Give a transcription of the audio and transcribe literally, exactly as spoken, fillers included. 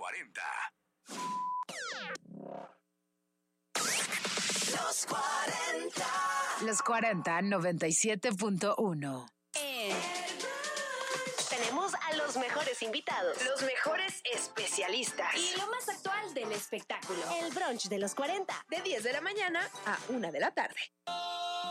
cuarenta. Los cuarenta. Los cuarenta, noventa y siete punto uno. Eh. Tenemos a los mejores invitados, los mejores especialistas y lo más actual del espectáculo. El brunch de los cuarenta, de diez de la mañana a una de la tarde.